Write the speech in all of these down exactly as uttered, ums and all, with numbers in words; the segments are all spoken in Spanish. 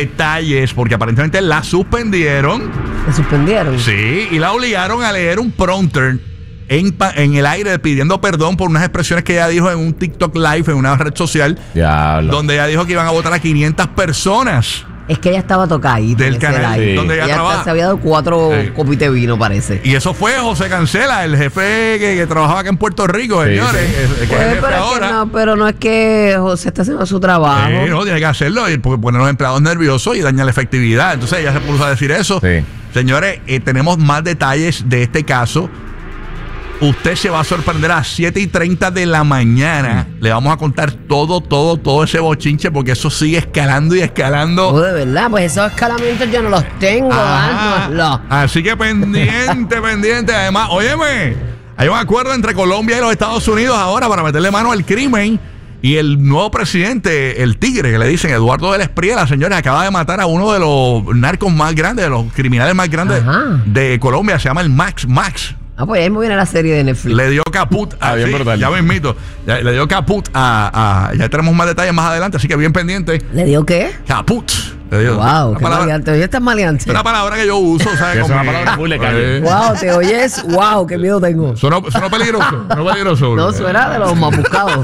detalles, porque aparentemente la suspendieron. ¿La suspendieron? Sí, y la obligaron a leer un prompter en, en el aire pidiendo perdón por unas expresiones que ella dijo en un TikTok Live, en una red social, Diablo. donde ella dijo que iban a votar a quinientas personas. Es que ella estaba tocadita Del canal sí. donde ella, ella trabaja. hasta se había dado cuatro Sí. copitas de vino, parece. Y eso fue José Cancela, el jefe que, que trabajaba acá en Puerto Rico, Sí, señores. sí. El, el que Pues, es el jefe pero, es que ahora. no, pero no es que José está haciendo su trabajo. Sí, no, tiene que hacerlo y porque pone a los empleados nerviosos y daña la efectividad. Entonces ella se puso a decir eso. Sí. Señores, eh, tenemos más detalles de este caso. Usted se va a sorprender a las siete y treinta de la mañana. Mm. Le vamos a contar todo, todo, todo ese bochinche porque eso sigue escalando y escalando. Oh, de verdad, pues esos escalamientos yo no los tengo. Ajá. dárnoslos. Así que pendiente, pendiente. Además, óyeme, hay un acuerdo entre Colombia y los Estados Unidos ahora para meterle mano al crimen. Y el nuevo presidente, el tigre, que le dicen Eduardo del Espriella, señores, acaba de matar a uno de los narcos más grandes, de los criminales más grandes Ajá. de Colombia. Se llama el Max Max. Ah, pues ahí me viene la serie de Netflix. Le dio caput a, Ah, bien sí, brutal. ya me invito. Le dio caput a, a. Ya tenemos más detalles más adelante, así que bien pendiente. ¿Le dio qué? Caput. Le dio. Wow, Una qué palabra- maleante. Oye, estás maleante. es una palabra que yo uso, ¿sabes? Que es Con una mi- palabra muy legal. Eh, Wow, te oyes. Wow, qué miedo tengo. Sonó, sonó peligroso. Sonó peligroso. No, suena de los más buscados.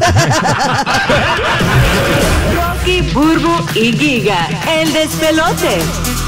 Rocky, Burbu y Giga, el despelote.